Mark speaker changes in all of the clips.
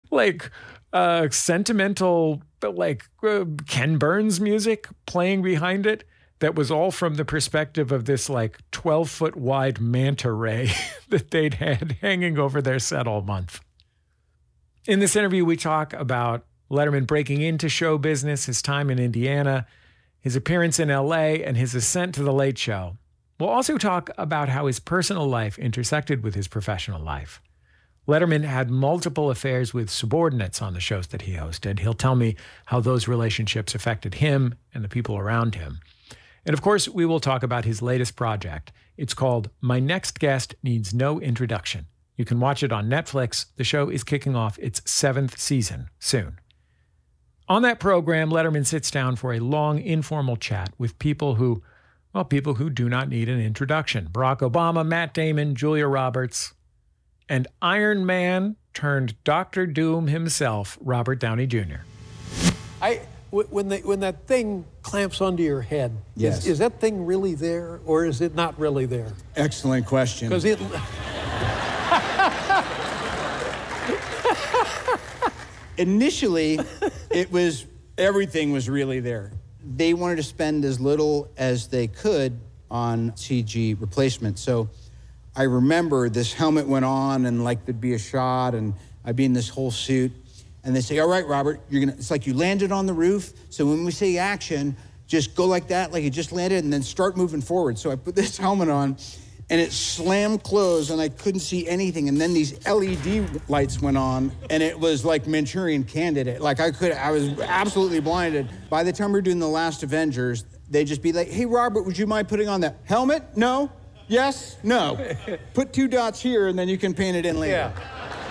Speaker 1: like sentimental, like Ken Burns music playing behind it that was all from the perspective of this like 12-foot wide manta ray that they'd had hanging over their set all month. In this interview, we talk about Letterman breaking into show business, his time in Indiana, his appearance in LA, and his ascent to The Late Show. We'll also talk about how his personal life intersected with his professional life. Letterman had multiple affairs with subordinates on the shows that he hosted. He'll tell me how those relationships affected him and the people around him. And of course, we will talk about his latest project. It's called My Next Guest Needs No Introduction. You can watch it on Netflix. The show is kicking off its 7th season soon. On that program, Letterman sits down for a long, informal chat with people who do not need an introduction. Barack Obama, Matt Damon, Julia Roberts, and Iron Man turned Dr. Doom himself, Robert Downey Jr.
Speaker 2: When that thing clamps onto your head,
Speaker 3: yes.
Speaker 2: Is that thing really there, or is it not really there?
Speaker 3: Excellent question.
Speaker 2: Because it...
Speaker 3: Initially, everything was really there. They wanted to spend as little as they could on CG replacement. So I remember this helmet went on and like there'd be a shot and I'd be in this whole suit. And they say, all right, Robert, it's like you landed on the roof. So when we say action, just go like that, like you just landed, and then start moving forward. So I put this helmet on and it slammed closed and I couldn't see anything. And then these LED lights went on and it was like Manchurian Candidate. Like I was absolutely blinded. By the time we were doing The Last Avengers, they'd just be like, hey, Robert, would you mind putting on that helmet? No? Yes? No. Put 2 dots here and then you can paint it in later.
Speaker 2: Yeah.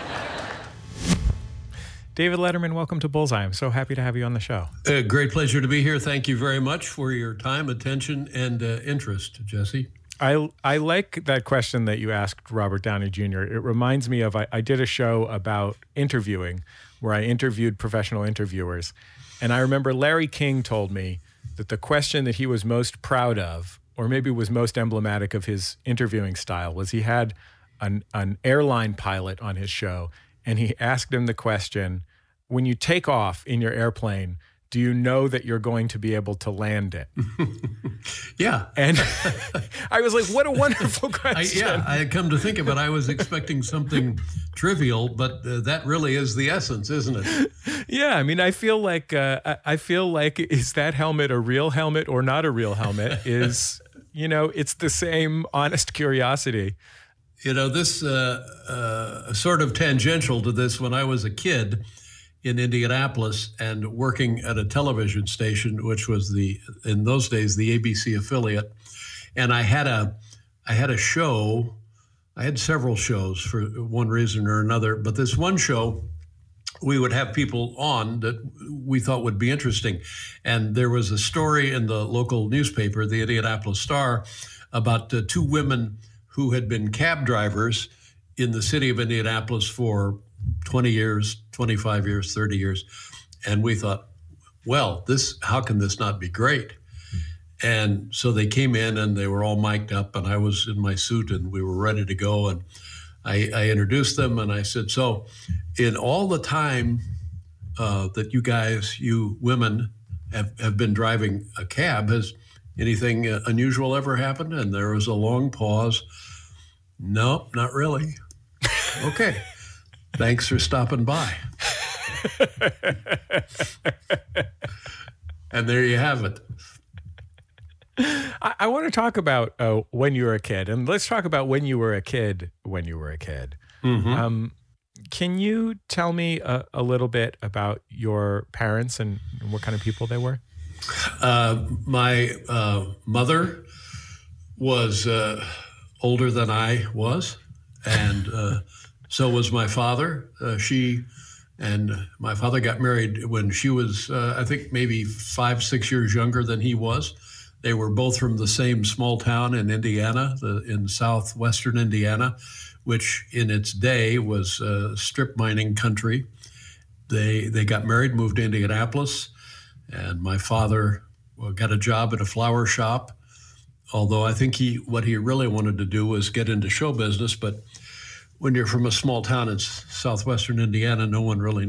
Speaker 1: David Letterman, welcome to Bullseye. I'm so happy to have you on the show.
Speaker 4: Great pleasure to be here. Thank you very much for your time, attention, and interest, Jesse.
Speaker 1: I like that question that you asked Robert Downey Jr. It reminds me of, I did a show about interviewing where I interviewed professional interviewers. And I remember Larry King told me that the question that he was most proud of, or maybe was most emblematic of his interviewing style, was he had an airline pilot on his show. And he asked him the question, when you take off in your airplane, do you know that you're going to be able to land it?
Speaker 4: Yeah.
Speaker 1: And I was like, what a wonderful question.
Speaker 4: I had come to think of it. I was expecting something trivial, but that really is the essence, isn't it?
Speaker 1: Yeah. I mean, I feel like is that helmet a real helmet or not a real helmet? It's the same honest curiosity.
Speaker 4: This sort of tangential to this, when I was a kid in Indianapolis and working at a television station, which was in those days, the ABC affiliate. And I had a show, I had several shows for one reason or another, but this one show, we would have people on that we thought would be interesting. And there was a story in the local newspaper, the Indianapolis Star, about 2 women who had been cab drivers in the city of Indianapolis for 20 years, 25 years, 30 years. And we thought, well, how can this not be great? And so they came in and they were all mic'd up and I was in my suit and we were ready to go. And I introduced them and I said, so in all the time that you women have been driving a cab, has anything unusual ever happened? And there was a long pause. No, not really. Okay. Thanks for stopping by. And there you have it.
Speaker 1: I want to talk about when you were a kid, and let's talk about when you were a kid. Mm-hmm. Can you tell me a little bit about your parents and what kind of people they were?
Speaker 4: My mother was older than I was, and so was my father. She and my father got married when she was, I think, maybe 5-6 years younger than he was. They were both from the same small town in Indiana, in southwestern Indiana, which in its day was strip mining country. They got married, moved to Indianapolis, and my father got a job at a flower shop, although I think what he really wanted to do was get into show business. But when you're from a small town in southwestern Indiana, no one really